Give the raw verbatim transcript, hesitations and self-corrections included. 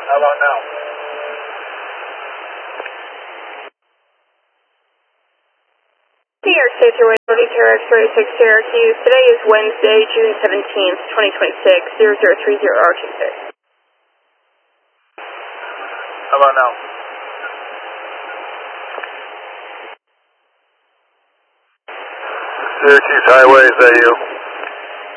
How about now? New York State Thruway, forty-two X thirty-six Syracuse. Today is Wednesday, June seventeenth, twenty twenty-six, zero zero three zero R two six. How about now? Syracuse Highway, is that you?